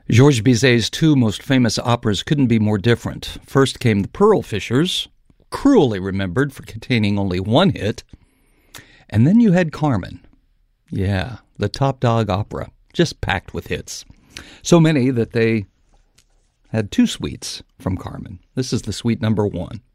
Georges Bizet's two most famous operas couldn't be more different. First came The Pearl Fishers, cruelly remembered for containing only one hit. And then you had Carmen. Yeah, the top dog opera, just packed with hits. So many that they had two suites from Carmen. This is the suite number 1.